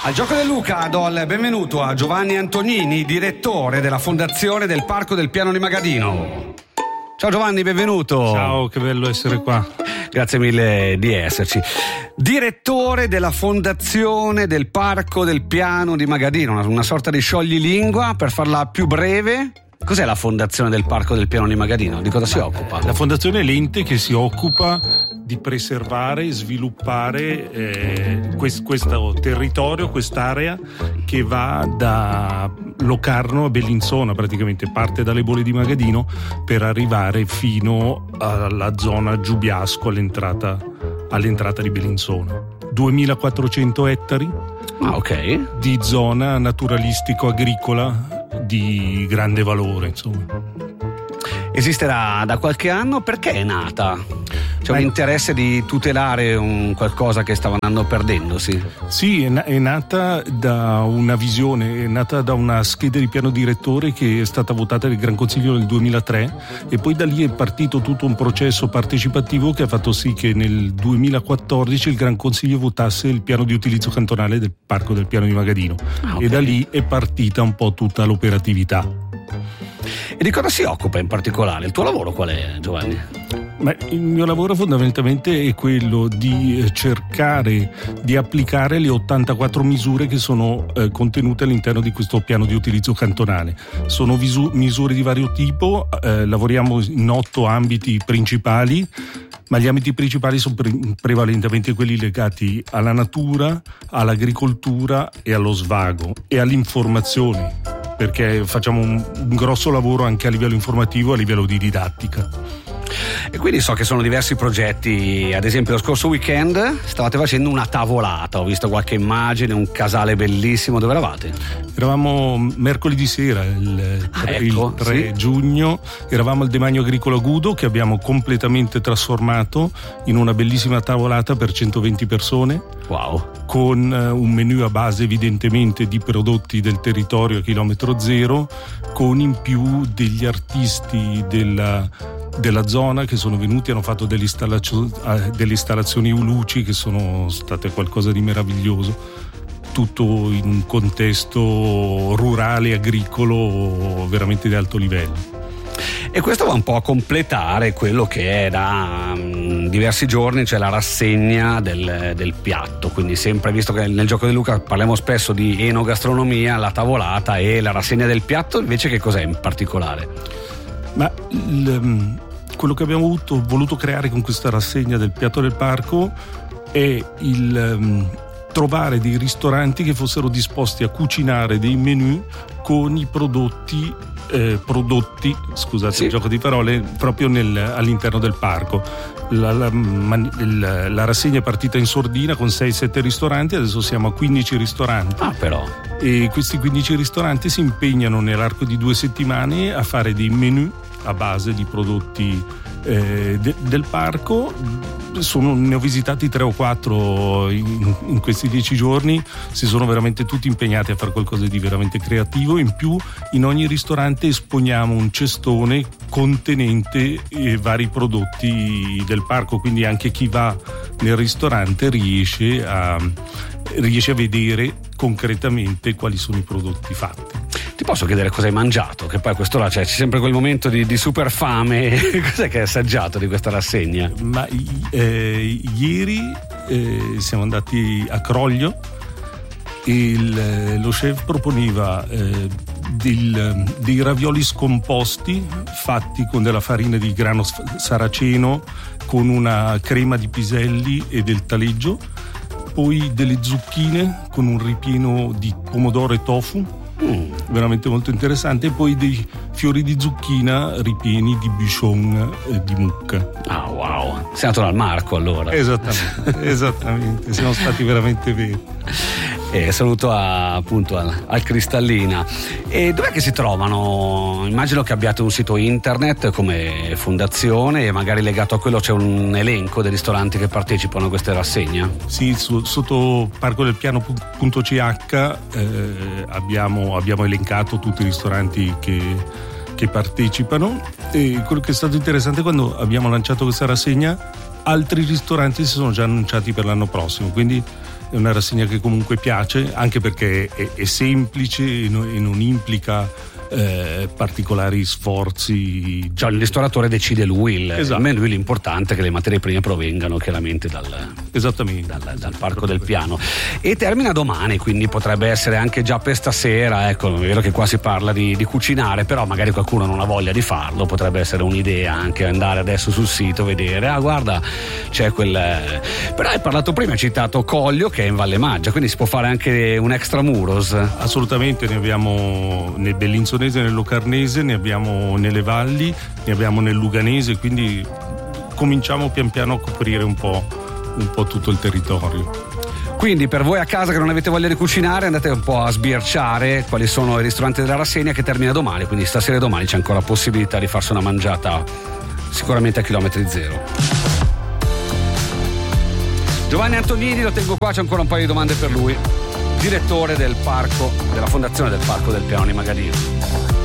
Al Gioco del Luca do il benvenuto a Giovanni Antonini, direttore della Fondazione del Parco del Piano di Magadino. Ciao Giovanni, benvenuto. Ciao, che bello essere qua. Grazie mille di esserci. Direttore della Fondazione del Parco del Piano di Magadino, una sorta di scioglilingua per farla più breve. Cos'è la Fondazione del Parco del Piano di Magadino? Di cosa si occupa? La Fondazione è l'ente che si occupa di preservare e sviluppare questo territorio, quest'area che va da Locarno a Bellinzona, praticamente parte dalle Bolle di Magadino per arrivare fino alla zona Giubiasco, all'entrata di Bellinzona. 2400 ettari di zona naturalistico-agricola di grande valore, insomma. Esisterà da qualche anno? Perché è nata? C'è un interesse di tutelare un qualcosa che stava andando perdendosi? Sì, è nata da una visione, è nata da una scheda di piano direttore che è stata votata nel Gran Consiglio nel 2003 e poi da lì è partito tutto un processo partecipativo che ha fatto sì che nel 2014 il Gran Consiglio votasse il piano di utilizzo cantonale del Parco del Piano di Magadino. E da lì è partita un po' tutta l'operatività. E di cosa si occupa in particolare? Il tuo lavoro qual è, Giovanni? Il mio lavoro fondamentalmente è quello di cercare di applicare le 84 misure che sono contenute all'interno di questo piano di utilizzo cantonale. Sono misure di vario tipo, lavoriamo in 8 ambiti principali, ma gli ambiti principali sono prevalentemente quelli legati alla natura, all'agricoltura e allo svago e all'informazione, perché facciamo un grosso lavoro anche a livello informativo, a livello di didattica. E quindi so che sono diversi progetti, ad esempio lo scorso weekend stavate facendo una tavolata, ho visto qualche immagine, un casale bellissimo. Dove eravate? Eravamo mercoledì sera, il 3 giugno, eravamo al Demanio Agricolo Agudo che abbiamo completamente trasformato in una bellissima tavolata per 120 persone. Wow. Con un menù a base evidentemente di prodotti del territorio a chilometro zero, con in più degli artisti della zona che sono venuti, hanno fatto delle installazioni luci che sono state qualcosa di meraviglioso, tutto in un contesto rurale, agricolo, veramente di alto livello. E questo va un po' a completare quello che è da diversi giorni, cioè la rassegna del piatto. Quindi sempre, visto che nel Gioco del Luca parliamo spesso di enogastronomia, la tavolata e la rassegna del piatto, invece che cos'è in particolare? Ma quello che abbiamo voluto creare con questa rassegna del piatto del parco è il trovare dei ristoranti che fossero disposti a cucinare dei menù con i prodotti, scusate il gioco di parole, proprio all'interno del parco. La rassegna è partita in sordina con 6-7 ristoranti, adesso siamo a 15 ristoranti. Però. E questi 15 ristoranti si impegnano nell'arco di 2 settimane a fare dei menù a base di prodotti del parco. Ne ho visitati 3 o 4 in questi 10 giorni, si sono veramente tutti impegnati a fare qualcosa di veramente creativo. In più in ogni ristorante esponiamo un cestone contenente vari prodotti del parco, quindi anche chi va nel ristorante riesce a vedere concretamente quali sono i prodotti fatti. Ti posso chiedere cosa hai mangiato? Che poi a quest'ora c'è sempre quel momento di super fame. Cos'è che hai assaggiato di questa rassegna? Ma ieri siamo andati a Croglio e lo chef proponeva dei ravioli scomposti fatti con della farina di grano saraceno, con una crema di piselli e del taleggio, poi delle zucchine con un ripieno di pomodoro e tofu, veramente molto interessante, e poi dei fiori di zucchina ripieni di bichon di mucca. Ah, wow, sei andato dal Marco allora. Esattamente, siamo stati veramente veri. Saluto appunto al Cristallina. E dov'è che si trovano? Immagino che abbiate un sito internet come fondazione e magari legato a quello c'è un elenco dei ristoranti che partecipano a queste rassegne. Sì, sotto parcodelpiano.ch abbiamo elencato tutti i ristoranti che partecipano, e quello che è stato interessante quando abbiamo lanciato questa rassegna, altri ristoranti si sono già annunciati per l'anno prossimo, quindi è una rassegna che comunque piace, anche perché è semplice e non implica particolari sforzi. Cioè il ristoratore decide lui, Esatto. almeno lui l'importante è che le materie prime provengano chiaramente dal Parco del Piano. E termina domani, quindi potrebbe essere anche già per stasera, ecco, è vero che qua si parla di cucinare, però magari qualcuno non ha voglia di farlo, potrebbe essere un'idea anche andare adesso sul sito, vedere, guarda, c'è quel... Però hai parlato prima, hai citato Coglio che è in Valle Maggia, quindi si può fare anche un extramuros. Assolutamente, ne abbiamo nel Bellinzonese, nel Locarnese, ne abbiamo nelle valli, ne abbiamo nel Luganese, quindi cominciamo pian piano a coprire un po' tutto il territorio. Quindi per voi a casa che non avete voglia di cucinare, andate un po' a sbirciare quali sono i ristoranti della rassegna, che termina domani, quindi stasera e domani c'è ancora possibilità di farsi una mangiata sicuramente a chilometri zero. Giovanni Antonini lo tengo qua, c'è ancora un paio di domande per lui, direttore del parco, della fondazione del Parco del Piano di Magadio.